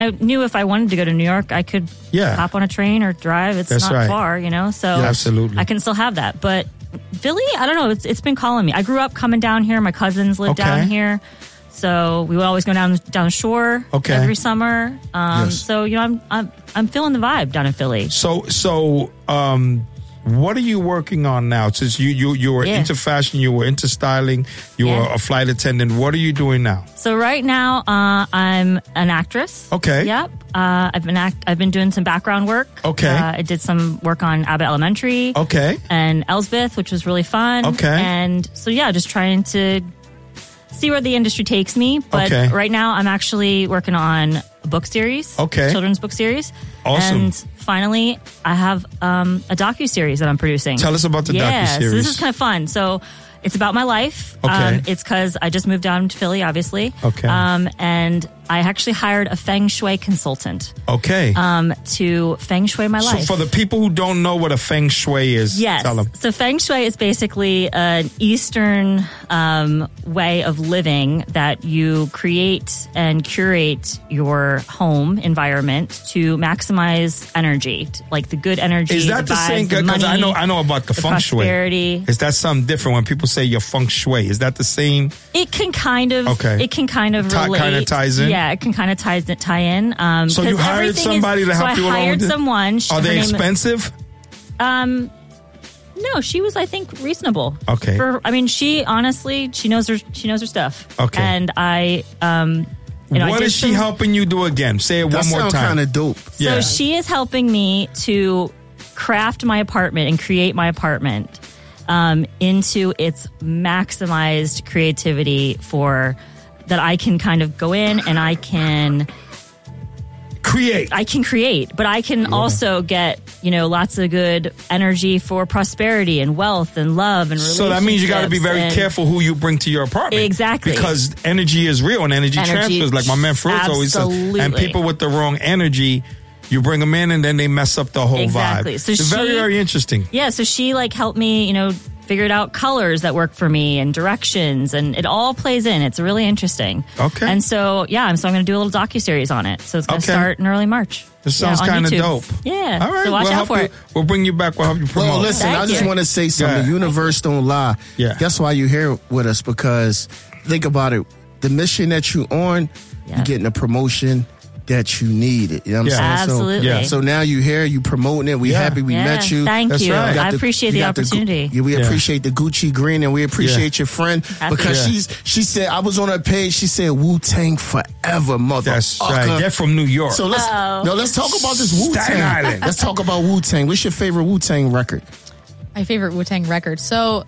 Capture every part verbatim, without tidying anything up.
I knew if I wanted to go to New York, I could yeah. hop on a train or drive. It's That's not right. far, you know, so yeah, absolutely. I can still have that. But Philly, I don't know, it's it's been calling me. I grew up coming down here. My cousins live okay. down here. So we would always go down down the shore okay. every summer. Um, yes. So, you know, I'm, I'm I'm feeling the vibe down in Philly. So, so um, what are you working on now? Since you, you, you were yeah. into fashion, you were into styling, you yeah. were a flight attendant. What are you doing now? So right now, uh, I'm an actress. Okay. Yep. Uh, I've been act- I've been doing some background work. Okay. Uh, I did some work on Abbott Elementary. Okay. And Elsbeth, which was really fun. Okay. And so, yeah, just trying to see where the industry takes me. But okay. right now, I'm actually working on a book series. Okay. Children's book series. Awesome. And finally, I have um, a docuseries that I'm producing. Tell us about the yeah, docuseries. So this is kind of fun. So it's about my life. Okay. Um, it's because I just moved down to Philly, obviously. Okay. Um, and I actually hired a Feng Shui consultant. Okay. Um, to Feng Shui my life. So for the people who don't know what a Feng Shui is, yes. tell them. So Feng Shui is basically an Eastern um, way of living that you create and curate your home environment to maximize energy, like the good energy. Is that the, the vibes, same? the Because I money, know I know about the, the Feng Shui. prosperity. Is that something different when people say your Feng Shui? Is that the same? It can kind of. Okay. It can kind of Ti- relate. kind of ties in? Yeah, it can kind of ties tie in. Um, So you 'cause hired everything somebody is, to help so you I along hired with it? someone. She- Are her they name- expensive? Um, no, she was, I think, reasonable. Okay. For, I mean, she honestly, she knows her, she knows her stuff. Okay. And I, um, you know, I What did is she some- helping you do again? Say it That one more sounds time. kind of dope. So Yeah. she is helping me to craft my apartment and create my apartment um, into its maximized creativity for that I can kind of go in and I can create. I can create, but I can also get, you know, lots of good energy for prosperity and wealth and love and relationships. So that means you got to be very and- careful who you bring to your apartment. Exactly. Because energy is real and energy, Energy- transfers, like my man Froze always says. And Absolutely. people with the wrong energy, you bring them in and then they mess up the whole Exactly. vibe. So it's she- very, very interesting. Yeah, so she like helped me, you know, figured out colors that work for me and directions, and it all plays in. It's really interesting. Okay. And so, yeah, so I'm going to do a little docuseries on it. So it's going to Okay. start in early March. This sounds Yeah, on kind of YouTube. dope. Yeah. All right. So watch we'll out help for you, it. We'll bring you back. We'll help you promote. Well, listen, Thank I just you. want to say something. Yeah. The universe don't lie. Yeah. That's why you're here with us, because think about it. The mission that you're on, Yeah. you're getting a promotion that you needed. You know what I'm Yeah. saying? So- Absolutely. Yeah. So, now you here, you promoting it. We Yeah. happy we Yeah, met you. Thank That's you. right. You got I the- appreciate you the got Gu- opportunity. yeah, we Yeah. appreciate the Gucci green, and we appreciate your friend Happy. because Yeah. she's she said I was on her page. She said Wu Tang forever, mother. That's right. They're from New York. So let's Uh-oh. no, let's talk about this Wu Staten Tang. Island. Let's talk about Wu Tang. What's your favorite Wu Tang record? My favorite Wu-Tang record. So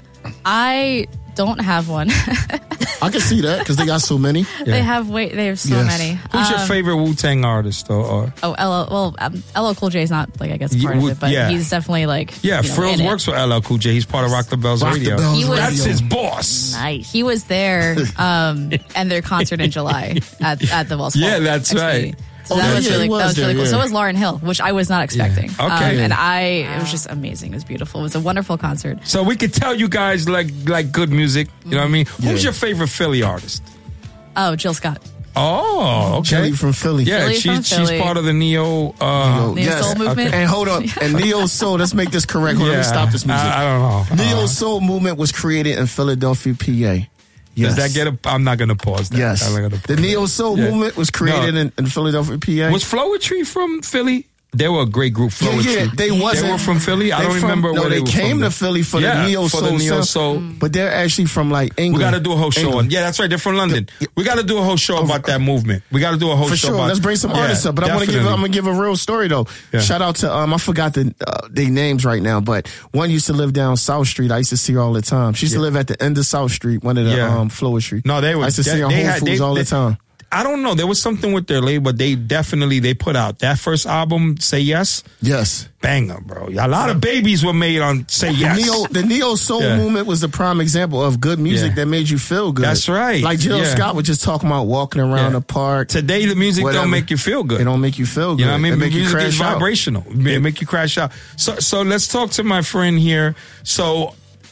I don't have one. I can see that because they got so many. They have wait. They have so Yes. many. Who's your Um, favorite Wu-Tang artist, though? Or Oh, L L. Well, um, L L Cool J is not like I guess Yeah, part of Wu- it, but yeah. he's definitely like yeah, you know, Frills in it. works for L L Cool J. He's part of Rock the Bells Rock the Radio. Bells He was- That's Radio. his boss. Nice. He was there, um, and their concert in July at, at the Wells. Yeah, Fargo that's X right. P. So Oh, that yeah, was yeah, really he was that was really there, cool. yeah. So was Lauryn Hill, which I was not expecting. Okay. Um, and I it was just amazing. It was beautiful. It was a wonderful concert. So we could tell you guys like like good music. You know what I mean? Who's Yeah. your favorite Philly artist? Oh, Jill Scott. Oh, okay. Jelly from Philly. Yeah, Philly she's from she's Philly. part of the Neo. Uh, Oh, Neo Soul movement. And hold on. And Neo Soul, let's make this correct. Hold on, let me stop this music. I, I don't know. Neo Uh, Soul movement was created in Philadelphia, P A. Yes. Does that get a? I'm not gonna pause that. Yes. I'm not gonna The Neo Soul Yeah. movement was created No. in, in Philadelphia, P A. Was Flowetry from Philly? They were a great group. Yeah, Flowetry. yeah, they wasn't. They were from Philly. I They don't from- remember no, where they, they were came from. to Philly for yeah, the Neo for Soul, the Neo sound, Soul. but they're actually from like England. We got to do a whole show England. on. Yeah, that's right. They're from London. We got to do a whole show about that movement. We got to do a whole For show sure, about. let's bring some Yeah, artists up. But I want to give, definitely. I'm gonna give a real story though. Yeah. Shout out to um, I forgot the uh, their names right now, but one used to live down South Street. I used to see her all the time. She used to Yeah. live at the end of South Street, one of the Yeah. um, Flowetry. No, they were. I used to they, see her on they Whole had- Foods they- all they- the time. I don't know. There was something with their label, but they definitely they put out that first album, Say Yes, Yes. banger, bro. A lot of babies were made on Say Yes. The Neo, the Neo Soul Yeah. movement was the prime example of good music Yeah. that made you feel good. That's right. Like Jill Yeah. Scott was just talking about walking around Yeah. the park. Today, the music Whatever. don't make you feel good. It don't make you feel good. You know what I mean? It make you Music is crash out. vibrational. It make you crash out. So, so let's talk to my friend here. So,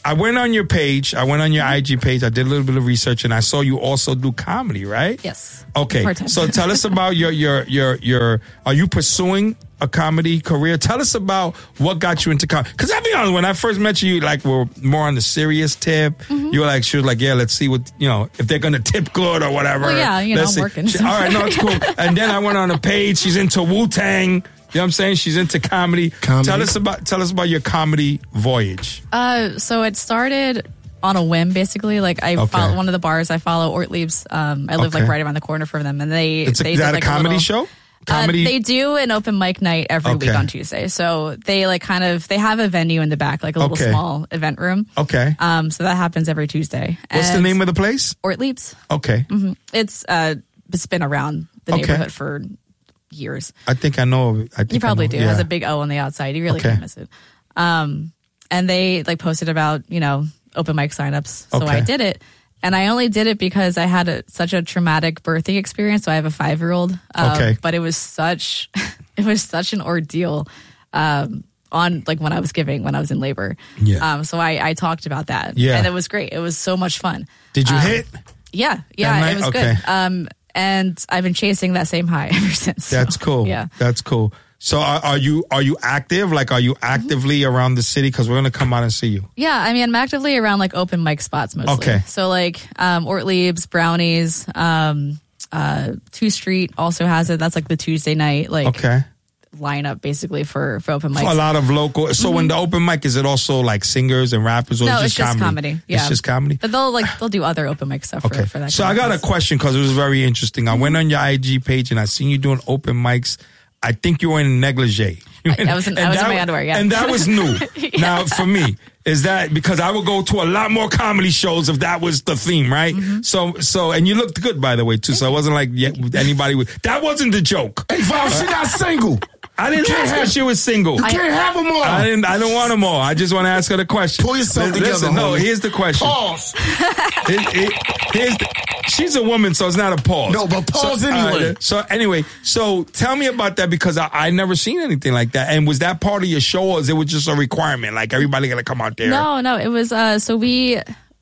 I went on your page. I went on your I G page. I did a little bit of research, and I saw you also do comedy, right? Yes. Okay. Part-time. So tell us about your your your your. Are you pursuing a comedy career? Tell us about what got you into comedy. Because I'll be honest, when I first met you, you like were more on the serious tip. Mm-hmm. You were like, she was like, yeah, let's see what you know if they're gonna tip good or whatever. Well, yeah, you know, let's I'm see. working. She, all right, no, it's cool. And then I went on a page. She's into Wu-Tang. You know what I'm saying? She's into comedy. Comedy. Tell us about tell us about your comedy voyage. Uh, so it started on a whim, basically. Like I Okay. follow one of the bars I follow, Ortlieb's. Um, I live Okay. like right around the corner from them, and they It's a, they is did, that like, a comedy little, show? Uh, Comedy. they do an open mic night every Okay. week on Tuesday. So they like kind of they have a venue in the back, like a little Okay. small event room. Okay. Um, so that happens every Tuesday. What's the And name of the place? Ortlieb's. Okay. Mm-hmm. It's uh, it's been around the Okay. neighborhood for years. I think I know. of it. I think You probably I do. know. It has Yeah. a big O on the outside. You really Okay. can't miss it. Um, and they like posted about, you know, open mic signups. So Okay. I did it. And I only did it because I had a, such a traumatic birthing experience. So I have a five year old. Um, Okay. But it was such, it was such an ordeal. Um, on like when I was giving, when I was in labor. Yeah. Um, so I, I talked about that. Yeah. And it was great. It was so much fun. Did you Um, hit? Yeah. Yeah. That night? It was Okay. good. Um, and I've been chasing that same high ever since. So, That's cool. Yeah. That's cool. So are, are you are you active? Like, are you actively around the city? Because we're gonna come out and see you. Yeah, I mean, I'm actively around like open mic spots mostly. Okay. So like um, Ortlieb's, Brownies, um, uh, Two Street also has it. That's like the Tuesday night like Okay. lineup basically for for open mics. A lot of local. So when the open mic, is it also like singers and rappers, or No, is it it's just comedy. Yeah. It's just comedy. But they'll like they'll do other open mic stuff Okay. for, for that. So kind I of got a things. question because it was very interesting. I went on your I G page and I seen you doing open mics. I think you were in negligee. I was in- I And was in that my wa- underwear, yeah. And that was new. Now, for me, is that because I would go to a lot more comedy shows if that was the theme, right? Mm-hmm. So, so, and you looked good, by the way, too. So it wasn't like yeah, anybody would. That wasn't the joke. Hey, Val, she not single. I didn't can't ask her have- if she was single. You can't have them all. I didn't. I don't want them all. I just want to ask her the question. Pull yourself Listen, together, No, homie. here's the question. Pause. Here- here- here's the, she's a woman, so it's not a pause. No, but pause so, anyway. uh, so anyway, so tell me about that because I, I never seen anything like that. And was that part of your show, or is it was just a requirement? Like everybody got to come out there? No, no, it was uh so we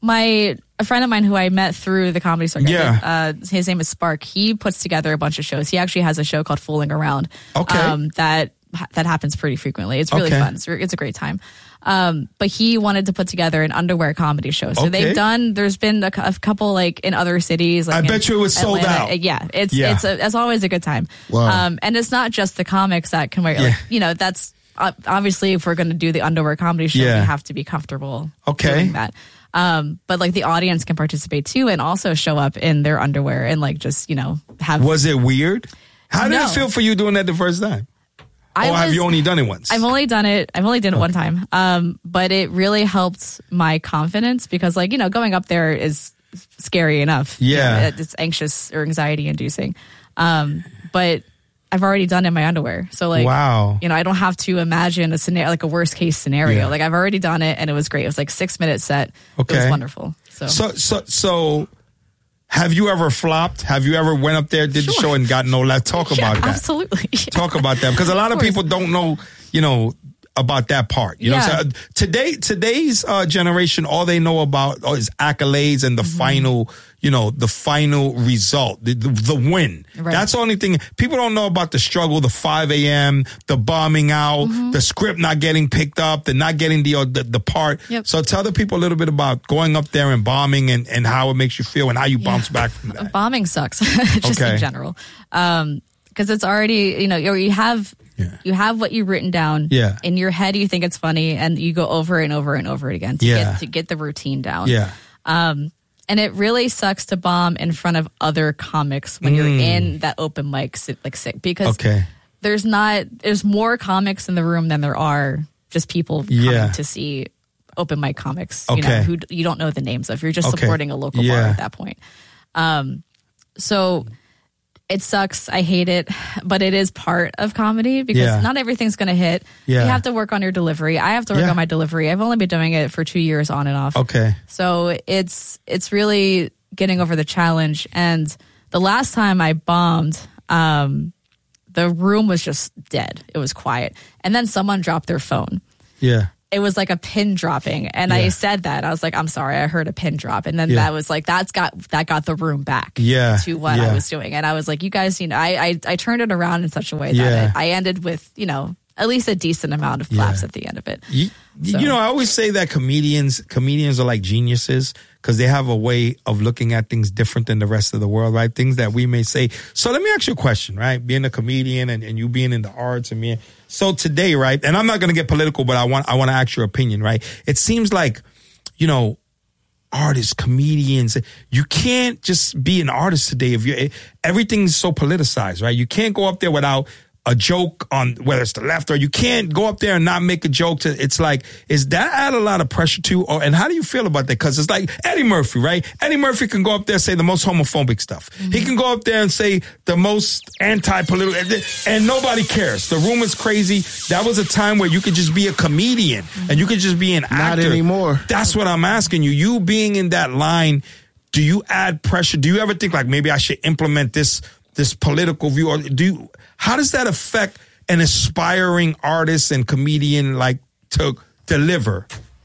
my a friend of mine who I met through the comedy circuit. Yeah. Uh, his name is Spark. He puts together a bunch of shows. He actually has a show called Fooling Around. Okay. Um, that that happens pretty frequently. It's really Okay. fun. It's, re- it's a great time. Um, but he wanted to put together an underwear comedy show. So Okay. they've done. There's been a, cou- a couple like in other cities. Like I in bet you it was sold Atlanta. out. Yeah, it's Yeah. it's a, it's always a good time. Wow. Um, and it's not just the comics that can wear. Yeah. Like, you know, that's uh, obviously if we're going to do the underwear comedy show, Yeah. we have to be comfortable Okay. doing that. Um, but like the audience can participate too and also show up in their underwear and like just, you know, have. Was it weird? How did No. it feel for you doing that the first time? I or have was- you only done it once? I've only done it. I've only done it one time. Um, but it really helped my confidence because like, you know, going up there is scary enough. You Yeah. know, it- it's anxious or anxiety inducing. Um, but I've already done it in my underwear. So like, Wow. you know, I don't have to imagine a scenario, like a worst case scenario. Yeah. Like I've already done it and it was great. It was like six minute set. It was Okay. wonderful. So, So, so, so, have you ever flopped? Have you ever went up there, did the Sure. show, and got no laugh? Talk yeah, about that. absolutely. Talk about that because a lot of, Of course. people don't know, you know, about that part. You know, what I'm Yeah. saying? today today's uh, generation, all they know about is accolades and the Mm-hmm. final, you know, the final result, the, the, the win. Right. That's the only thing. People don't know about the struggle, the five a.m., the bombing out, Mm-hmm. the script not getting picked up, the not getting the uh, the, the part. Yep. So tell the people a little bit about going up there and bombing and, and how it makes you feel and how you bounce back from that. Bombing sucks, just Okay. in general, um, because it's already you know you you have Yeah. you have what you've written down. Yeah. In your head, you think it's funny, and you go over and over and over it again to Yeah. get to get the routine down. Yeah. Um, and it really sucks to bomb in front of other comics when you're in that open mic sit, like sit because Mm. Okay. there's not there's more comics in the room than there are just people coming Yeah. to see open mic comics. You Okay. know, who d- you don't know the names of. You're just Okay. supporting a local Yeah. bar at that point. Um, so it sucks. I hate it, but it is part of comedy because Yeah. not everything's going to hit. Yeah. You have to work on your delivery. I have to work Yeah. on my delivery. I've only been doing it for two years on and off. Okay. So it's it's really getting over the challenge. And the last time I bombed, um, the room was just dead. It was quiet. And then someone dropped their phone. Yeah. it was like a pin dropping. And Yeah. I said that. I was like, I'm sorry, I heard a pin drop. And then Yeah. that was like, that's got, that got the room back Yeah. to what Yeah. I was doing. And I was like, you guys, you know, I, I, I turned it around in such a way that Yeah. it, I ended with, you know, at least a decent amount of claps Yeah. at the end of it. You, So- you know, I always say that comedians comedians are like geniuses because they have a way of looking at things different than the rest of the world, right? Things that we may say. So let me ask you a question, right? Being a comedian and, and you being in the arts and me. So today, right? And I'm not going to get political, but I want I want to ask your opinion, right? It seems like, you know, artists, comedians, you can't just be an artist today if you everything's so politicized, right? You can't go up there without a joke on whether it's the left or you can't go up there and not make a joke. To, it's like, is that add a lot of pressure to? Or, and how do you feel about that? Because it's like Eddie Murphy, right? Eddie Murphy can go up there and say the most homophobic stuff. Mm-hmm. He can go up there and say the most anti-political, and nobody cares. The room is crazy. That was a time where you could just be a comedian and you could just be an actor. Not anymore. That's what I'm asking you. You being in that line, do you add pressure? Do you ever think like maybe I should implement this this political view? Or do you, how does that affect an aspiring artist and comedian like to deliver?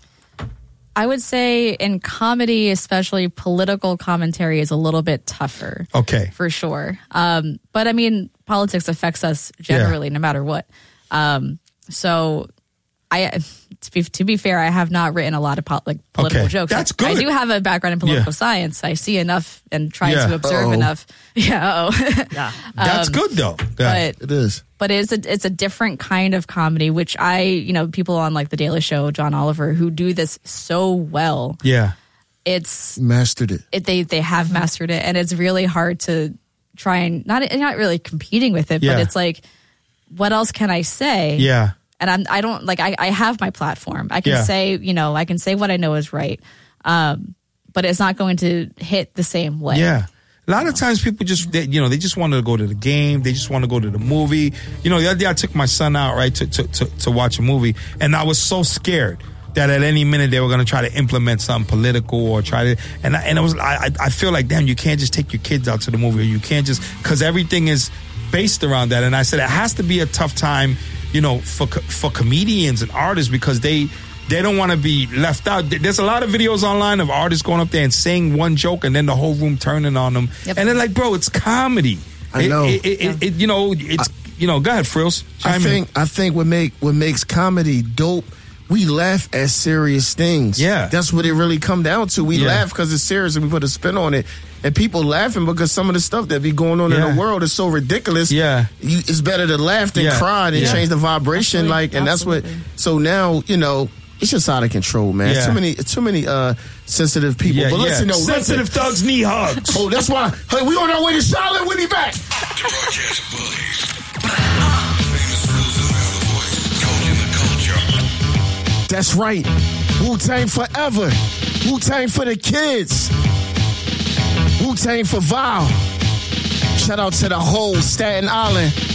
I would say in comedy, especially political commentary is a little bit tougher. Okay. For sure. Um, but I mean, politics affects us generally, Yeah. no matter what. Um, so I, to be, to be fair, I have not written a lot of po- like political Okay. jokes. That's I, good. I do have a background in political Yeah. science. I see enough and try Yeah. to observe Uh-oh. enough. Yeah. Oh. Yeah. That's good though. Go ahead. but It is. but it's a it's a different kind of comedy, which I, you know, people on like The Daily Show, John Oliver, who do this so well. Yeah. It's Mastered it. it, they they have mastered it, and it's really hard to try and not not really competing with it, Yeah. but it's like, what else can I say? Yeah. And I'm I don't like I, I have my platform. I can Yeah. say, you know, I can say what I know is right, um, but it's not going to hit the same way. Yeah. A lot of times people just, they, you know, they just want to go to the game. They just want to go to the movie. You know, the other day I took my son out, right, to, to, to, to watch a movie. And I was so scared that at any minute they were going to try to implement something political or try to, and I, and it was, I, I feel like, damn, you can't just take your kids out to the movie. Or you can't just, because everything is based around that. And I said, it has to be a tough time, you know, for, for comedians and artists because they, They don't want to be left out. There's a lot of videos online of artists going up there and saying one joke and then the whole room turning on them. Yep. And they're like, bro, it's comedy. I It- know. It, it, it, it, you know, it's, you know, go ahead, Frills. I Chime in. think I think what make what makes comedy dope. We laugh at serious things. Yeah. That's what it really come down to. We Yeah. laugh because it's serious and we put a spin on it. And people laughing because some of the stuff that be going on Yeah. in the world is so ridiculous. Yeah. You, it's better to laugh than Yeah. cry and Yeah. change the vibration. Absolutely. Like, and that's what. Absolutely. So now, you know, it's just out of control, man. Yeah. Too many, too many uh, sensitive people. Yeah, but yeah. listen, though, Sensitive listen. thugs need hugs. Oh, that's why. Hey, we on our way to Charlotte. We'll be back. The broadcast bullies. Famous Phil's around the voice. Coaching the culture. That's right. Wu-Tang forever. Wu-Tang for the kids. Wu-Tang for Val. Shout out to the whole Staten Island.